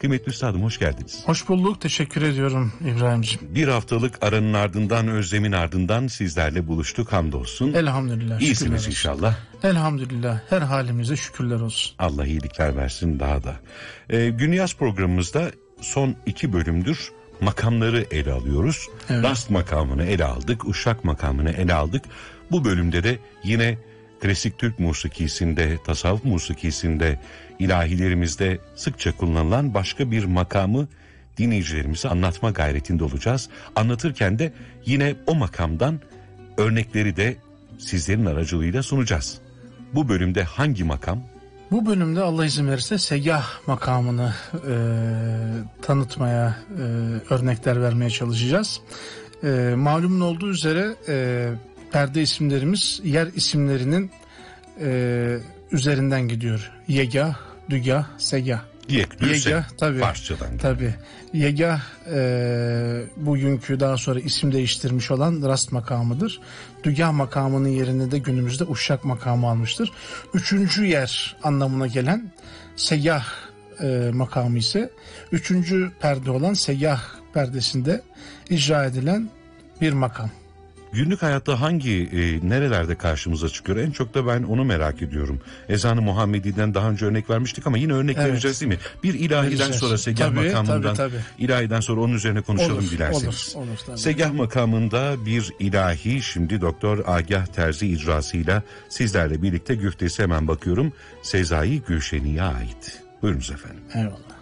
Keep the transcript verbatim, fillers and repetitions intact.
Kıymetli üstadım, hoş geldiniz. Hoş bulduk, teşekkür ediyorum İbrahimciğim. Bir haftalık aranın ardından, özlemin ardından sizlerle buluştuk, hamdolsun. Elhamdülillah. İyisiniz inşallah. Elhamdülillah, her halimize şükürler olsun. Allah iyilikler versin daha da. Ee, Günyas programımızda son iki bölümdür makamları ele alıyoruz. Evet. Rast makamını ele aldık, uşak makamını ele aldık. Bu bölümde de yine klasik Türk musikisinde, tasavvuf musikisinde, ilahilerimizde sıkça kullanılan başka bir makamı dinleyicilerimize anlatma gayretinde olacağız. Anlatırken de yine o makamdan örnekleri de sizlerin aracılığıyla sunacağız. Bu bölümde hangi makam? Bu bölümde Allah izin verirse Segah makamını e, tanıtmaya, e, örnekler vermeye çalışacağız. E, malumun olduğu üzere e, perde isimlerimiz yer isimlerinin e, üzerinden gidiyor. Yegah, Dügah, Segah. Yek, Düse, Yegah, tabii, Farsçadan. Tabii. Yegah e, bugünkü daha sonra isim değiştirmiş olan rast makamıdır. Dügah makamının yerine de günümüzde uşak makamı almıştır. Üçüncü yer anlamına gelen Segah e, makamı ise üçüncü perde olan Segah perdesinde icra edilen bir makam. Günlük hayatta hangi, e, nerelerde karşımıza çıkıyor? En çok da ben onu merak ediyorum. Ezan-ı Muhammedi'den daha önce örnek vermiştik ama yine örnek evet. vereceğiz değil mi? Bir ilahiden vereceğiz. sonra Segah tabii, makamından, tabii, tabii. ilahiden sonra onun üzerine konuşalım olur, dilerseniz. Olur, olur, Segah makamında bir ilahi, şimdi Doktor Agah Terzi icrasıyla sizlerle birlikte güftesi, hemen bakıyorum. Sezai Gülşeni'ye ait. Buyurunuz efendim. Eyvallah.